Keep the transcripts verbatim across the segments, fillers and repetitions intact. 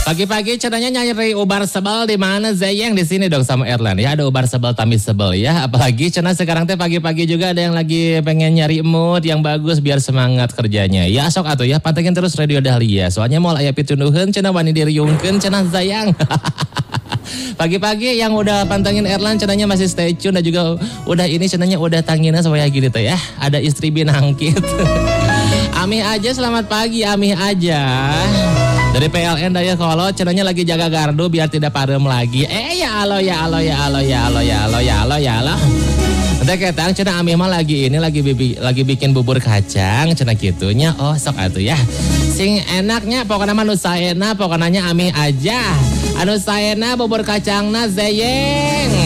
Pagi-pagi cenanya nyari ubar sebel di mana Zeyeng di sini dong sama Erlan ya, ada ubar sebel tamis sebel ya, apalagi cenah sekarang teh pagi-pagi juga ada yang lagi pengen nyari mood yang bagus biar semangat kerjanya. Ya sok atuh ya pantengin terus Radio Dahlia soalnya moal aya pituduheun cenah wani diriungkeun cenah Zayang. Pagi-pagi yang udah pantengin Erlan cenanya masih stay tune dan juga udah ini cenanya udah tangina supaya gini tuh ya, ada istri binangkit. Ami aja selamat pagi Ami aja. Dari P L N Daya Kolot cenanya lagi jaga gardu biar tidak parem lagi. Eh ya Allah ya Allah ya Allah ya Allah ya Allah ya Allah ya Allah. Nanti ketang cenah Ami mah lagi ini lagi bibi, lagi bikin bubur kacang cenah gitunya. Oh sok atuh ya. Sing enaknya pokoknya mah nu saena pokoknya Ami aja. Anu saena bubur kacangna Zeyeng.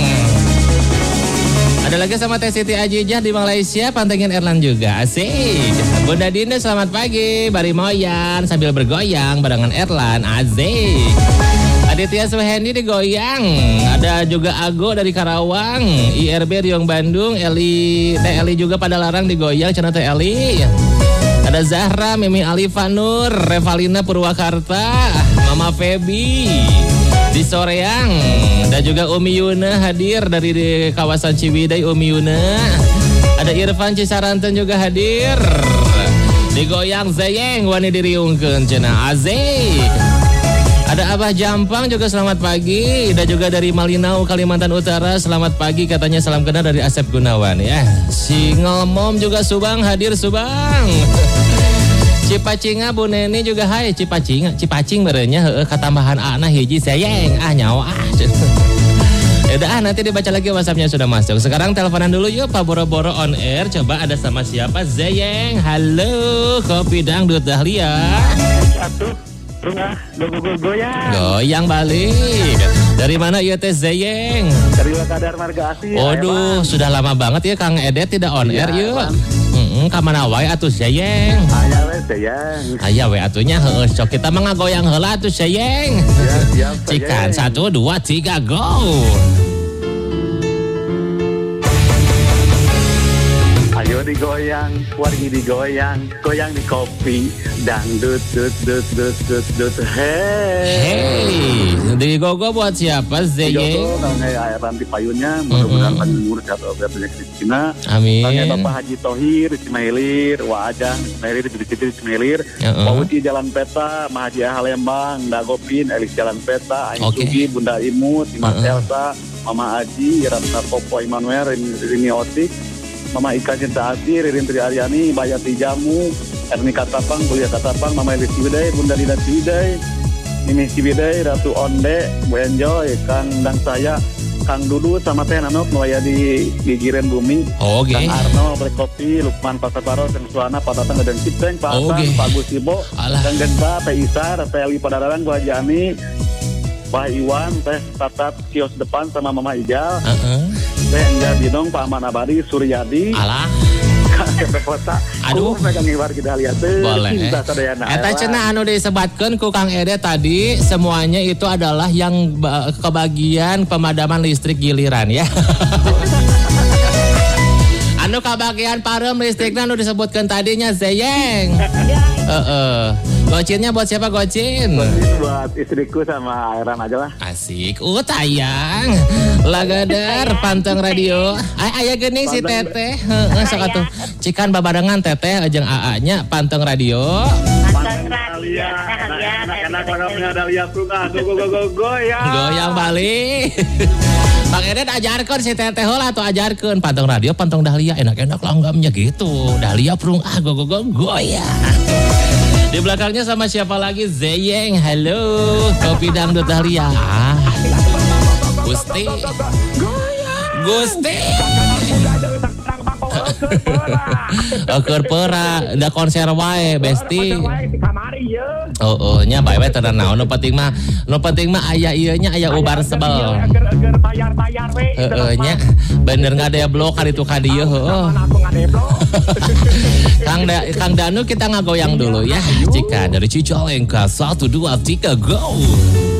Ada lagi sama Teh Siti Ajijah di Malaysia, pantengin Erlan juga, asik. Bunda Dinda selamat pagi, bari moyan sambil bergoyang barengan Erlan, asik. Aditya Suhendi digoyang, ada juga Ago dari Karawang, I R B Riung Bandung, Eli, Teh Eli juga pada larang digoyang, cenah Teh Eli. Ada Zahra, Mimi Alifa Nur, Revalina Purwakarta, Mama Feby di Soreang, dan juga Umi Yuna hadir dari di kawasan Ciwidey. Umi Yuna, ada Irfan Cisaranten juga hadir. Digoyang Zeyeng wani diriungkeun cenah azik. Ada Abah Jampang juga selamat pagi, dan juga dari Malinau Kalimantan Utara selamat pagi katanya, salam kenal dari Asep Gunawan ya. Single Mom juga Subang hadir Subang. Cipacinga Bu Neni juga hai Cipacinga Cipacing berenya heeh katambahan ana hiji Zeyeng ah nyawa ah. Udah nanti dibaca lagi WhatsAppnya sudah masuk. Sekarang teleponan dulu yuk Pak Boro-Boro on air. Coba ada sama siapa? Zeyeng. Halo Kopi Dangdut Dahlia. Satu rumah go-go goyang. Goyang balik. Dari mana ieu teh Zeyeng? Dari Wakadar Marga Asih. Waduh sudah lama banget ya Kang Edet tidak on air yuk. Heeh, ka mana wae atuh Zeyeng? Aya we Zeyeng. Aya we atunya heeh, sok kita mah ngagoyang heula atuh Zeyeng. Ya, siap. Cikan satu dua tiga go. Ayo digoyang, wargi digoyang, goyang di kopi, dangdut dut dut dut dut dut. Hey. Hey, di gogo buat siapa Zeyeng? Gogo nang aya ranti payunnya, mudah-mudahan panjang umur sehat walafiat penyakit Cina. Amin. Nang Bapak Haji Tohir Ismailir, Waajang Ismailir di Citi Ismailir. Pauti Jalan Peta, Mahaji Halembang, Dagopin, Elis Jalan Peta, Aing Sugi, Bunda Imut, Mas Elsa, Mama Aji, Ratna Popo Immanuel, Rini Otik, Mama Ika Cinta Ati, Ririn Tri Aryani, Bayati Jamu, Erni Katapang, Bulia Katapang, Mama Elis Ciwidey, Bunda Dina Ciwidey, Mimi Ciwidey, Ratu Onde, Bu Enjoy, Kang Dang Saya, Kang Dudu sama Teh Nanok Nuaya di di Giren Bumi. Oh, okay. Kang Arno Black Kopi, Lukman Pasar Baro, Kang Suana, Pak Tatang dan Cipeng, Pak Oh, Hasan, okay. Pak Gus Ibo, Kang Genta, Teh Isar, Teh Ali Padararang, Bu Jani, Pak Iwan, Teh Tatat kios depan sama Mama Ijal. Heeh. Teh Enja Binong, Pak Aman Abadi, Suryadi. Alah. Kang Kepe Kota. Aduh. Megang iwar kita lihat teh. Boleh. Cinta sadayana. Eta cenah anu disebutkeun ku Kang Edet tadi semuanya itu adalah yang ba- kebagian pemadaman listrik giliran ya. Anu kebagian parem listrikna anu disebutkeun tadinya Zeyeng. Heeh. Gocinnya buat siapa gocin? Ini buat istriku sama Airan aja lah. Asik. Uh tayang. Lagadar panteng radio. Ay aya geuning si Teteh. Heeh sok atuh. Cikan babarengan Teteh jeung A A-nya panteng radio. Panteng radio. Anak-anak orangnya Dahlia Prunga. Go go go go go ya. Goyang balik. Bang Edet ajarkeun si Teteh heula atuh ajarkeun panteng radio panteng Dahlia enak-enak langgamnya gitu. Dahlia Prunga go go go goyang. Di belakangnya sama siapa lagi? Zeyeng. Halo, Kopi Dangdut Dahlia. Ah. Gusti. Gusti. Keur peura, da konser wae, Besti. Oh, oh, nya bae we teu naon, nu penting mah, nu penting mah aya ieu nya aya ubar sebel. Bayar-bayar we. Heeh nya, bener ngadeblok ka ditu ka dieu heueuh. Kang da, Kang Danu kita ngagoyang dulu ya. Jika dari Cicalengka satu dua tiga go.